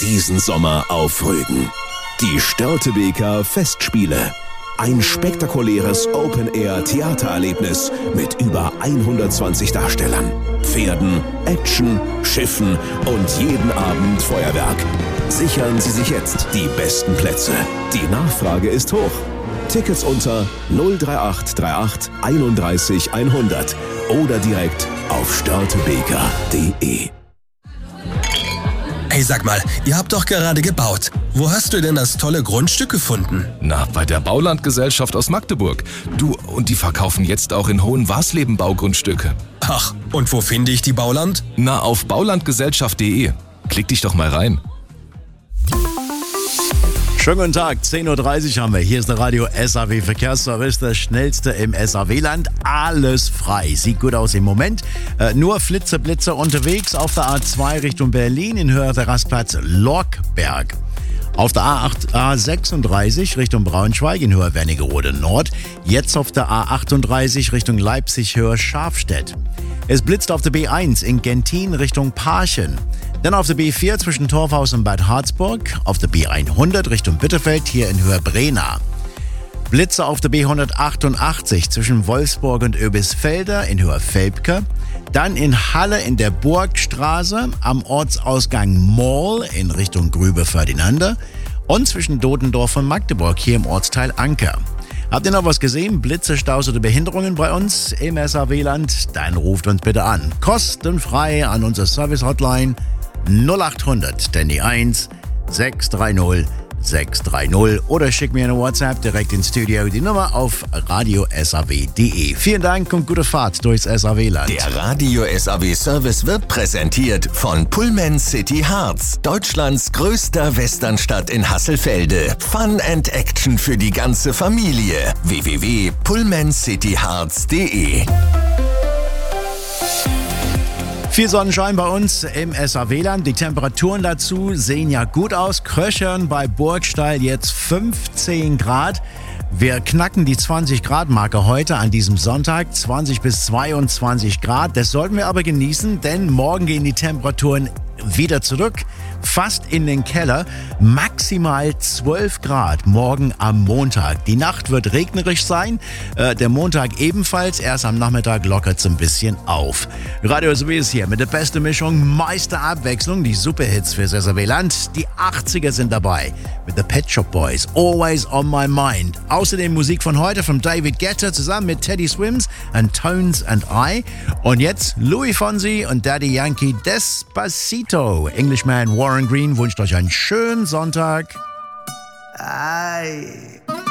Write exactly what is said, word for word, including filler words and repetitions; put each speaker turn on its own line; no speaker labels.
diesen Sommer auf Rügen. Die Störtebeker Festspiele. Ein spektakuläres Open-Air-Theatererlebnis mit über hundertzwanzig Darstellern, Pferden, Action, Schiffen und jeden Abend Feuerwerk. Sichern Sie sich jetzt die besten Plätze. Die Nachfrage ist hoch. Tickets unter null drei acht drei acht einunddreißig hundert oder direkt auf störtebeker punkt de.
Ey, sag mal, ihr habt doch gerade gebaut. Wo hast du denn das tolle Grundstück gefunden?
Na, bei der Baulandgesellschaft aus Magdeburg. Du, und die verkaufen jetzt auch in Hohenwarsleben Baugrundstücke.
Ach, und wo finde ich die Bauland?
Na, auf baulandgesellschaft punkt de. Klick dich doch mal rein.
Schönen guten Tag, zehn Uhr dreißig haben wir. Hier ist der Radio S A W Verkehrsservice, das schnellste im S A W-Land. Alles frei, sieht gut aus im Moment. Äh, nur Flitze-Blitze unterwegs auf der A zwei Richtung Berlin in Höhe der Rastplatz Lorkberg. Auf der A acht, A sechsunddreißig Richtung Braunschweig in Höhe Wernigerode Nord. Jetzt auf der A achtunddreißig Richtung Leipzig Höhe Scharfstedt. Es blitzt auf der B eins in Gentin Richtung Parchen. Dann auf der B vier zwischen Torfhaus und Bad Harzburg. Auf der B hundert Richtung Bitterfeld hier in Höhe Brena. Blitze auf der B hundertachtundachtzig zwischen Wolfsburg und Oebisfelder in Höhe Velpke. Dann in Halle in der Burgstraße am Ortsausgang Mall in Richtung Grübe-Ferdinande. Und zwischen Dodendorf und Magdeburg hier im Ortsteil Anker. Habt ihr noch was gesehen? Blitze, Staus oder Behinderungen bei uns im S A W-Land? Dann ruft uns bitte an. Kostenfrei an unsere Service-Hotline null acht hundert, denn die eins sechs drei null sechs drei null oder schick mir eine WhatsApp direkt ins Studio, die Nummer auf radio s a w punkt de. Vielen Dank und gute Fahrt durchs S A W-Land.
Der Radio S A W Service wird präsentiert von Pullman City Harz, Deutschlands größter Westernstadt in Hasselfelde. Fun and Action für die ganze Familie. w w w punkt pullman city harz punkt de.
Viel Sonnenschein bei uns im S A W-Land. Die Temperaturen dazu sehen ja gut aus. Kröchern bei Burgstall jetzt fünfzehn Grad. Wir knacken die zwanzig Grad Marke heute an diesem Sonntag. zwanzig bis zweiundzwanzig Grad. Das sollten wir aber genießen, denn morgen gehen die Temperaturen wieder zurück. Fast in den Keller. Maximal zwölf Grad morgen am Montag. Die Nacht wird regnerisch sein. Äh, der Montag ebenfalls. Erst am Nachmittag lockert es ein bisschen auf. Radio S A W ist hier mit der besten Mischung, meiste Abwechslung. Die Superhits fürs S A W-Land. Die achtziger sind dabei. Mit The Pet Shop Boys. Always on my mind. Außerdem Musik von heute von David Guetta zusammen mit Teddy Swims and Tones and I. Und jetzt Louis Fonsi und Daddy Yankee Despacito. Englishman Warren Green wünscht euch einen schönen Sonntag.
Ay.